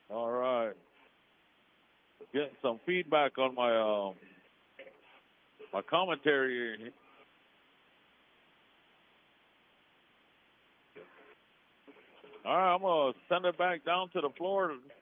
All right. Getting some feedback on my commentary here. All right, I'm gonna send it back down to the floor